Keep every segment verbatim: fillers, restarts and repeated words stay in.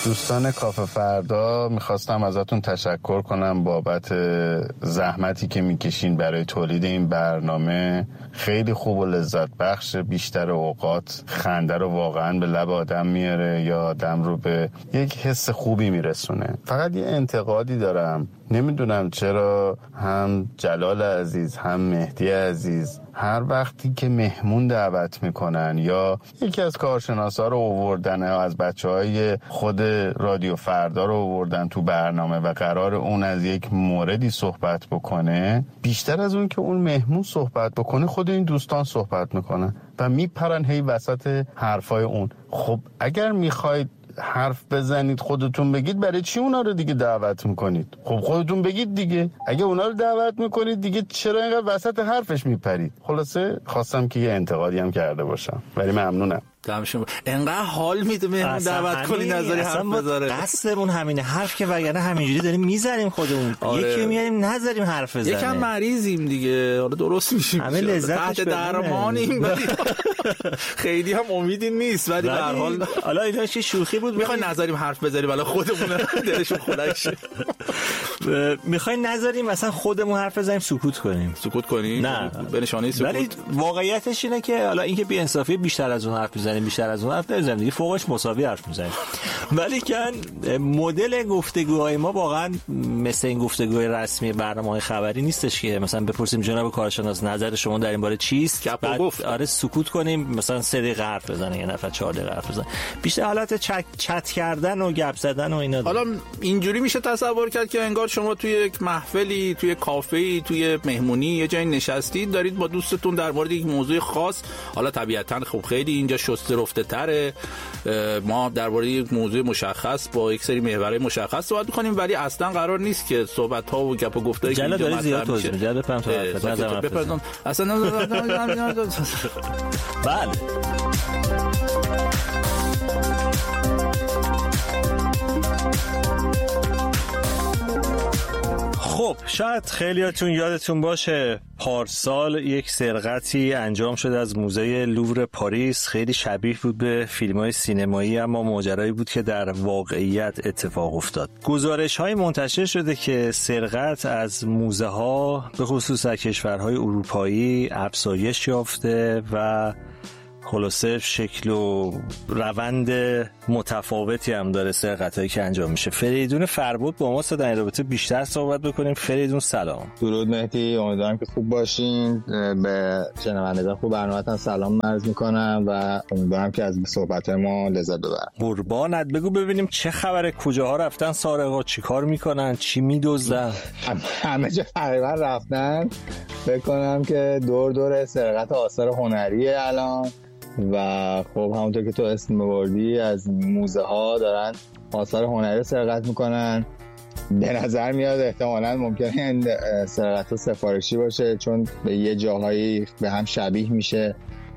دوستان کافه فردا میخواستم ازتون تشکر کنم بابت زحمتی که میکشین برای تولید این برنامه. خیلی خوب و لذت بخش، بیشتر اوقات خنده رو واقعا به لب آدم میاره یا آدم رو به یک حس خوبی میرسونه. فقط یه انتقادی دارم، نمیدونم چرا هم جلال عزیز هم مهدی عزیز هر وقتی که مهمون دعوت میکنن یا یکی از کارشناسا رو آوردن یا از بچهای خود رادیو فردا رو آوردن تو برنامه و قرار اون از یک موردی صحبت بکنه، بیشتر از اون که اون مهمون صحبت بکنه خود این دوستان صحبت میکنن و میپرن هی وسط حرفای اون. خب اگر میخواید حرف بزنید خودتون بگید، برای چی اونا رو دیگه دعوت میکنید؟ خب خودتون بگید دیگه. اگه اونا رو دعوت میکنید دیگه چرا اینقدر وسط حرفش میپرید؟ خلاصه خواستم که یه انتقادی هم کرده باشم، ولی ممنونم. دمشون انقدر حال میده مهمون دعوت کنی نظری حرف بذاره. قصدمون همینه حرف که وگرنه همینجوری داریم میذاریم خودمون. آره. یکی میاریم نذاریم حرف بزنه. یکم مریضیم دیگه، حالا درست میشیم. همه لذتش درمانیم ولی خیلی هم امیدی نیست، ولی به هر حال حالا اینا چه شوخی بود. میخواین نذاریم حرف بزنیم ولی خودمون دلشون خنک شه. میخواین نذاریم مثلا خودمون حرف بزنیم سکوت کنیم. سکوت کنیم؟ نه. به نشانه سکوت. ولی واقعیتش اینه که حالا اینکه بی انصافی بیشتر از اون حرف بزنیم، بیشتر از اون حرف نمیزنیم دیگه، فوقش مساوی حرف میزنیم. ولی که مدل گفتگوهای ما واقعا مثل این گفتگوهای رسمی برنامه‌های خبری نیستش که مثلا بپرسیم جناب کارشناس نظر شما در این باره چیست، بعد آره سکوت کنیم مثلا سه دقیقه حرف بزنه، یه نفر چهار دقیقه حرف بزنه. بیشتر حالت چت چت کردن و گپ زدن و اینا. حالا اینجوری میشه تصور کرد که انگار شما توی یک محفلی، توی کافه‌ای، توی مهمونی یه جایی نشستید، دارید با دوستتون در مورد یک موضوع خاص، حالا طبیعتاً خب خیلی اینجا شسته رفته تره، ما درباره یک موضوع مشخص با یک سری محورهای مشخص صحبت می‌کنیم، ولی اصلا قرار نیست که صحبت‌ها و گپ و گفتایی که اینجا مطرح میشه جلو بپرم تو حرف اصلا بله. خب شاید خیلیاتون یادتون باشه پارسال یک سرقتی انجام شد از موزه لوور پاریس. خیلی شبیه بود به فیلم‌های سینمایی، اما ماجرایی بود که در واقعیت اتفاق افتاد. گزارش‌های منتشر شده که سرقت از موزه‌ها به خصوص در کشورهای اروپایی افزایش یافته و خلاصه شکل و روند متفاوتی هم داره سرقتایی که انجام میشه. فریدون فربود با ما در این رابطه بیشتر صحبت بکنیم. فریدون سلام. درود مهدی، امیدوارم که خوب باشین. به شنوندگان خوب برنامه‌تون سلام عرض میکنم و امیدوارم که از صحبت ما لذت ببرن. قربانت. بگو ببینیم چه خبره، کجاها رفتن سارقا، چیکار میکنن، چی میدزدن؟ همه جا تقریبا رفتن. فکر کنم که دور دور سرقت آثار هنریه الان و خب همونطور که تو اسم بردی از موزه ها دارن آثار هنری سرقت میکنن. به نظر میاد احتمالاً ممکنه این سرقت سفارشی باشه چون به یه جاهایی به هم شبیه میشه،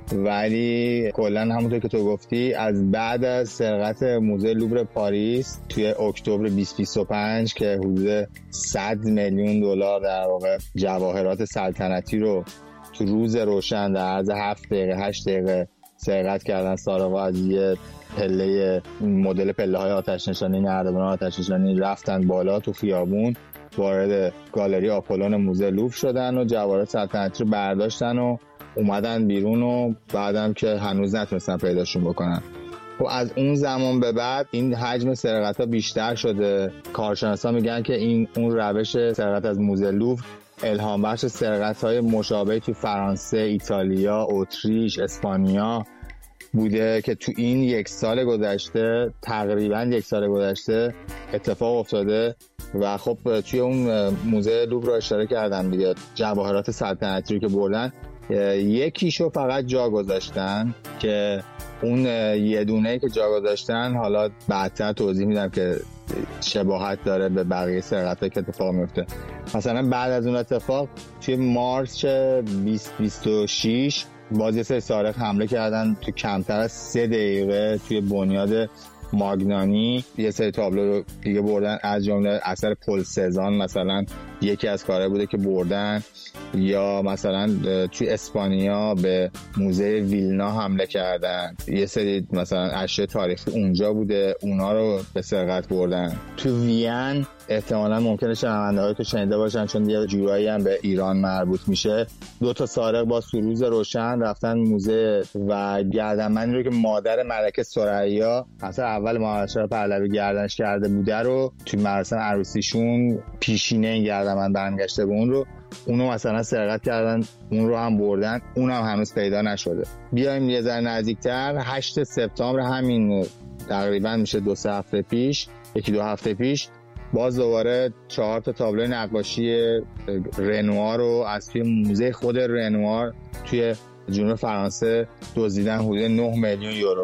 ولی کلا همونطور که تو گفتی از بعد از سرقت موزه لوور پاریس توی اکتبر بیست بیست و پنج که حدود صد میلیون دلار در واقع جواهرات سلطنتی رو تو روز روشن در عرض هفت دقیقه هشت دقیقه سرقت کردن سارقا از یه پله مدل پله های آتش نشانی نردبان آتش نشانی، رفتن بالا تو خیابون وارد گالری آپولون موزه لوور شدن و جواهرات سلطنتی رو برداشتن و اومدن بیرون و بعدم که هنوز نتونستن پیداشون بکنن. و از اون زمان به بعد این حجم سرقت‌ها بیشتر شده. کارشناسا میگن که این اون روش سرقت از موزه لوور الهام بخش سرقت‌های مشابهی تو فرانسه، ایتالیا، اتریش، اسپانیا بوده که تو این یک سال گذشته تقریبا یک سال گذشته اتفاق افتاده. و خب توی اون موزه لوور رو اشاره کردن دیگه، جواهرات سلطنتی رو که بردن یکیشو فقط جا گذاشتن که اون یه دونه‌ای که جا گذاشتن حالا بعدتر توضیح میدم که شباهت داره به بقیه سرقت‌هایی که اتفاق میفته. مثلا بعد از اون اتفاق توی مارس بیست بیست و شش باز یه سری سارق حمله کردن تو کمتر از سه دقیقه توی بنیاد ماگنانی، یه سری تابلو رو دیگه بردن از جمله اثر پل سزان مثلا یکی از کارهای بوده که بردن. یا مثلا توی اسپانیا به موزه ویلنا حمله کردن، یه سری مثلا اشیاء تاریخی اونجا بوده، اونا رو به سرقت بردن. تو وین احتمالاً ممکنه شنونده‌های تو شنیده باشن چون یه جورایی هم به ایران مربوط میشه، دو تا سارق با سروز روشن رفتن موزه و گردنبندی رو که مادر ملکه ثریا اصلا اول محمدشاه پهلوی گردنش کرده بوده رو توی مراسم عروسیشون پیشینه این گردنبند برمیگشته به اون رو اونو مثلا سرقت کردن، اون رو هم بردن، اونم هنوز پیدا نشده. بیایم یه ذره نزدیکتر، هشت سپتامبر همین تقریبا میشه دو سه هفته پیش، یکی دو هفته پیش، باز دوباره چهار تا تابلو نقاشی رنوار رو از توی موزه خود رنوار توی جنوب فرانسه دزدیدن، حدود نه میلیون یورو.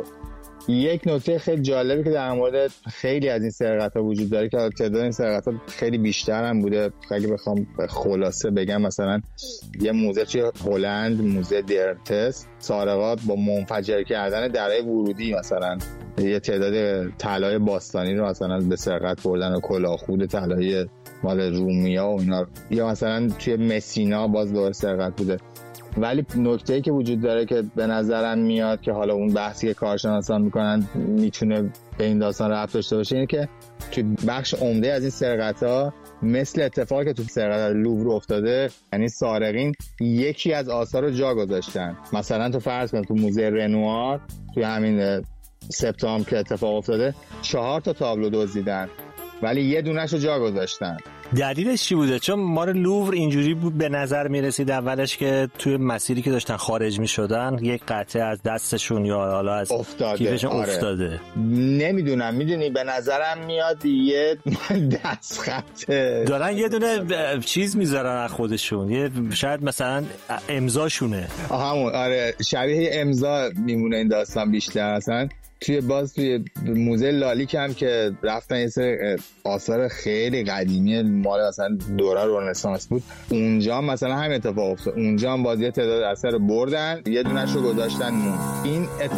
یک نکته خیلی جالبی که در مورد خیلی از این سرقت‌ها وجود داره که تعداد این سرقت‌ها خیلی بیشتر هم بوده. خیلی بخوام خلاصه بگم، مثلا یه موزه توی هلند، موزه درتس، سارقات با منفجر کردن درهای ورودی مثلا یه تعداد طلای باستانی رو مثلا به سرقت بردن و کلاهخود طلای مال رومیا و اینا. یا مثلا توی مسینا باز دوباره سرقت بوده. ولی نکته‌ای که وجود داره که به نظرم میاد که حالا اون بحثی که کارشناسان میکنن میتونه به این داستان ربط داشته باشه اینه که توی بخش عمده از این سرقت‌ها مثل اتفاقی که تو سرقت لوور افتاده، یعنی سارقین یکی از آثار رو جا گذاشتن. مثلا تو فرض کن تو موزه رنوار توی همین سپتامبر که اتفاق افتاده چهار تا تابلو دزدیدن ولی یه دونش رو جا گذاشتن. دلیلش چی بوده؟ چون مار لوور اینجوری بود به نظر میرسید اولش که توی مسیری که داشتن خارج میشدن یک قطعه از دستشون یا حالا از کیفشون آره. افتاده. نمیدونم، میدونی به نظرم میاد یه دست خطه دارن یه دونه چیز میذارن از خودشون، یه شاید مثلا امضاشونه. همون آره، شبیه امضا میمونه این داستان بیشتر. اصلا توی باز توی موزه لالیک هم که رفتن یه سری آثار خیلی قدیمی مال مثلا دوره رنسانس بود، اونجا مثلا همین اتفاق افتاد. اونجا هم باز یه تعداد اثر بردن، یه دونش رو گذاشتن مون. این